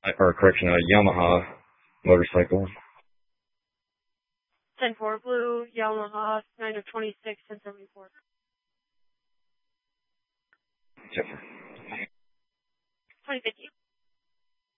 or correction, a Yamaha motorcycle. 10-4 blue, Yamaha, 9 of 26, 1074. Check. 2050.